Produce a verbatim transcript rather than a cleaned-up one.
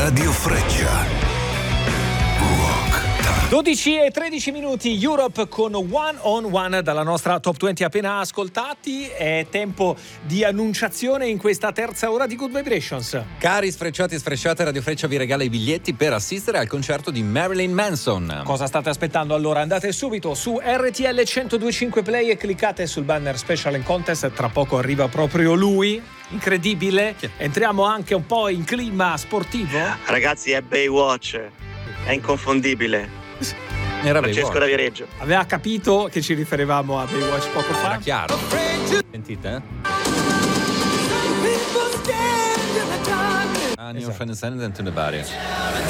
Radio Freccia. dodici e tredici minuti, Europe con One on One dalla nostra Top venti appena ascoltati. È tempo di annunciazione in questa terza ora di Good Vibrations. Cari sfrecciati e sfrecciate, Radio Freccia vi regala i biglietti per assistere al concerto di Marilyn Manson. Cosa state aspettando allora? Andate subito su R T L centodue e cinque Play e cliccate sul banner Special and Contest. Tra poco arriva proprio lui. Incredibile. Entriamo anche un po' in clima sportivo. Ragazzi, è Baywatch. È inconfondibile. Era Francesco Baywatch. da Viareggio. Aveva capito che ci riferivamo a Baywatch poco fa? Era chiaro. Sentite, eh? Ah, New Esatto. Friends and to the Body.